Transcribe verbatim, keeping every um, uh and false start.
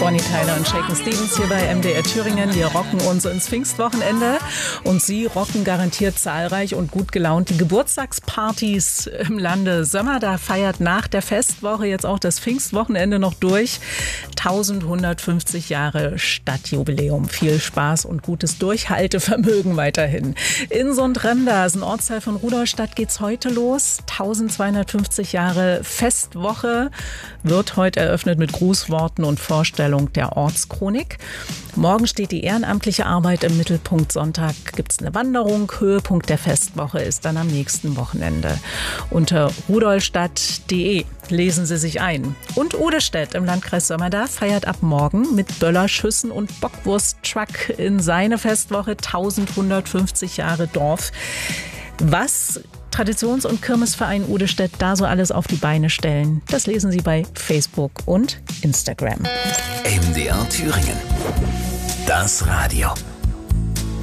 Bonnie Tyler und Shakin' Stevens hier bei M D R Thüringen. Wir rocken uns ins Pfingstwochenende und Sie rocken garantiert zahlreich und gut gelaunt die Geburtstagspartys im Lande. Sömmerda feiert nach der Festwoche jetzt auch das Pfingstwochenende noch durch. elfhundertfünfzig Jahre Stadtjubiläum. Viel Spaß und gutes Durchhaltevermögen weiterhin. In Sundremda, ein Ortsteil von Rudolstadt, geht's heute los. eintausendzweihundertfünfzig Jahre Festwoche wird heute eröffnet mit Grußworten und Vorstellung der Ortschronik. Morgen steht die ehrenamtliche Arbeit im Mittelpunkt. Sonntag gibt's eine Wanderung. Höhepunkt der Festwoche ist dann am nächsten Wochenende. Unter rudolstadt punkt de lesen Sie sich ein. Und Odestedt im Landkreis Sömmerda feiert ab morgen mit Böllerschüssen und Bockwurst-Truck in seine Festwoche elfhundertfünfzig Jahre Dorf. Was Traditions- und Kirmesverein Odestedt da so alles auf die Beine stellen, das lesen Sie bei Facebook und Instagram. M D R Thüringen. Das Radio.